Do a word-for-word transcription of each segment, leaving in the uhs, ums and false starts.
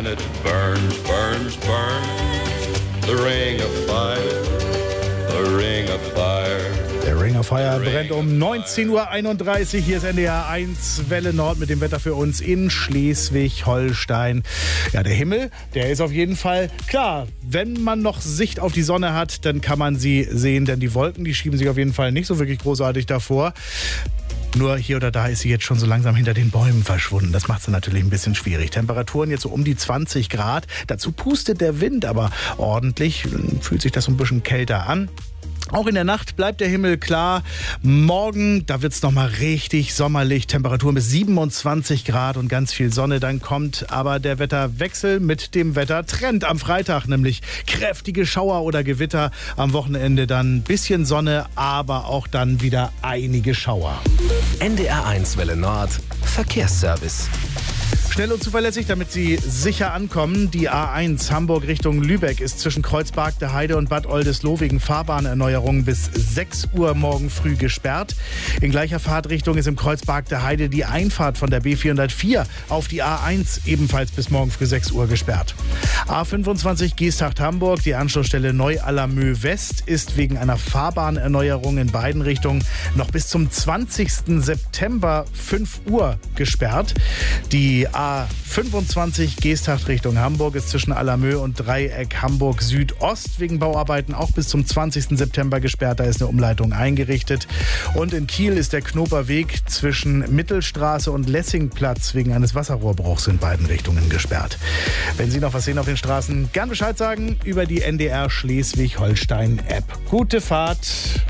and it burns, burns, burns. The ring of fire, the ring of fire. Der Ring of Fire brennt um neunzehn Uhr einunddreißig. Hier ist N D R eins Welle Nord mit dem Wetter für uns in Schleswig-Holstein. Ja, der Himmel, der ist auf jeden Fall klar. Wenn man noch Sicht auf die Sonne hat, dann kann man sie sehen, denn die Wolken, die schieben sich auf jeden Fall nicht so wirklich großartig davor. Nur hier oder da ist sie jetzt schon so langsam hinter den Bäumen verschwunden. Das macht sie natürlich ein bisschen schwierig. Temperaturen jetzt so um die zwanzig Grad. Dazu pustet der Wind aber ordentlich. Fühlt sich das so ein bisschen kälter an. Auch in der Nacht bleibt der Himmel klar. Morgen, da wird es nochmal richtig sommerlich. Temperaturen bis siebenundzwanzig Grad und ganz viel Sonne. Dann kommt aber der Wetterwechsel mit dem Wettertrend am Freitag, nämlich kräftige Schauer oder Gewitter. Am Wochenende dann ein bisschen Sonne, aber auch dann wieder einige Schauer. N D R eins Welle Nord, Verkehrsservice. Schnell und zuverlässig, damit Sie sicher ankommen. Die A eins Hamburg Richtung Lübeck ist zwischen Kreuzbarkte Heide und Bad Oldesloe wegen Fahrbahnerneuerung bis sechs Uhr morgen früh gesperrt. In gleicher Fahrtrichtung ist im Kreuzbarkte Heide die Einfahrt von der B vierhundertvier auf die A eins ebenfalls bis morgen früh sechs Uhr gesperrt. A fünfundzwanzig Geesthacht-Hamburg, die Anschlussstelle Neu-Allermö West ist wegen einer Fahrbahnerneuerung in beiden Richtungen noch bis zum zwanzigsten September fünf Uhr gesperrt. Die A fünfundzwanzig Geesthacht Richtung Hamburg ist zwischen Allermö und Dreieck Hamburg Südost wegen Bauarbeiten auch bis zum zwanzigsten September gesperrt. Da ist eine Umleitung eingerichtet. Und in Kiel ist der Knoperweg zwischen Mittelstraße und Lessingplatz wegen eines Wasserrohrbruchs in beiden Richtungen gesperrt. Wenn Sie noch was sehen auf den Straßen, gern Bescheid sagen über die N D R Schleswig-Holstein-App. Gute Fahrt!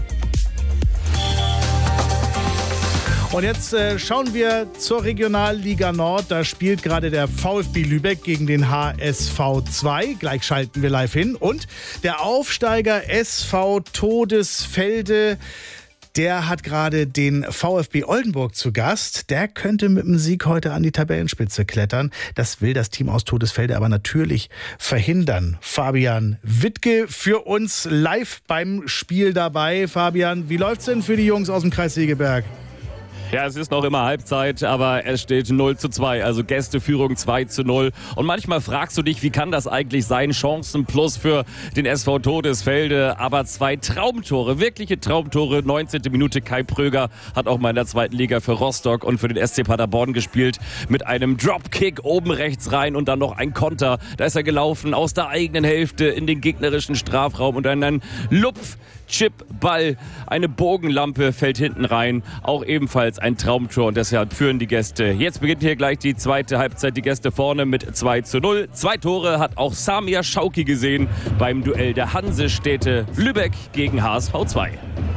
Und jetzt äh, schauen wir zur Regionalliga Nord. Da spielt gerade der VfB Lübeck gegen den H S V zwei. Gleich schalten wir live hin. Und der Aufsteiger S V Todesfelde, der hat gerade den VfB Oldenburg zu Gast. Der könnte mit dem Sieg heute an die Tabellenspitze klettern. Das will das Team aus Todesfelde aber natürlich verhindern. Fabian Wittke für uns live beim Spiel dabei. Fabian, wie läuft's denn für die Jungs aus dem Kreis Segeberg? Ja, es ist noch immer Halbzeit, aber es steht null zu zwei, also Gästeführung zwei zu null. Und manchmal fragst du dich, wie kann das eigentlich sein? Chancen plus für den S V Todesfelde, aber zwei Traumtore, wirkliche Traumtore. neunzehnte Minute, Kai Pröger hat auch mal in der zweiten Liga für Rostock und für den S C Paderborn gespielt. Mit einem Dropkick oben rechts rein und dann noch ein Konter. Da ist er gelaufen aus der eigenen Hälfte in den gegnerischen Strafraum und dann ein Lupf. Chipball, eine Bogenlampe fällt hinten rein, auch ebenfalls ein Traumtor und deshalb führen die Gäste. Jetzt beginnt hier gleich die zweite Halbzeit, die Gäste vorne mit zwei zu null. Zwei Tore hat auch Samir Schauki gesehen beim Duell der Hansestädte Lübeck gegen H S V zwei.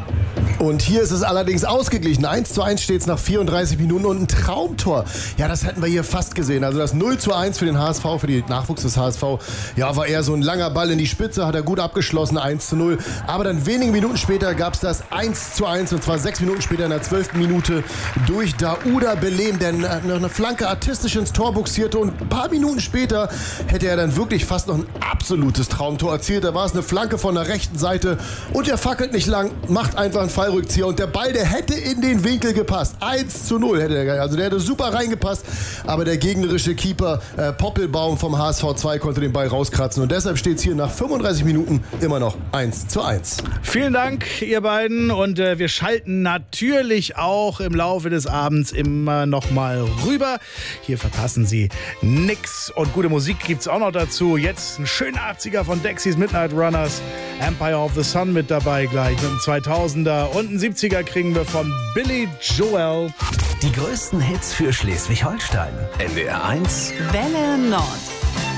Und hier ist es allerdings ausgeglichen. eins zu eins steht es nach vierunddreißig Minuten und ein Traumtor. Ja, das hätten wir hier fast gesehen. Also das null zu eins für den H S V, für die Nachwuchs des H S V. Ja, war eher so ein langer Ball in die Spitze, hat er gut abgeschlossen, eins zu null. Aber dann wenige Minuten später gab es das eins zu eins und zwar sechs Minuten später in der zwölften Minute durch Dauda Belem, der noch eine Flanke artistisch ins Tor buxierte und ein paar Minuten später hätte er dann wirklich fast noch ein absolutes Traumtor erzielt. Da war es eine Flanke von der rechten Seite und er fackelt nicht lang, macht einfach einen Fall Rückzieher und der Ball, der hätte in den Winkel gepasst. eins zu null hätte er, also der hätte super reingepasst, aber der gegnerische Keeper äh, Poppelbaum vom H S V zwei konnte den Ball rauskratzen und deshalb steht es hier nach fünfunddreißig Minuten immer noch eins zu eins. Vielen Dank, ihr beiden, und äh, wir schalten natürlich auch im Laufe des Abends immer noch mal rüber. Hier verpassen Sie nix und gute Musik gibt's auch noch dazu. Jetzt ein schöner achtziger von Dexys Midnight Runners, Empire of the Sun mit dabei gleich mit dem zweitausender. Und einen siebziger kriegen wir von Billy Joel. Die größten Hits für Schleswig-Holstein. N D R eins Welle Nord.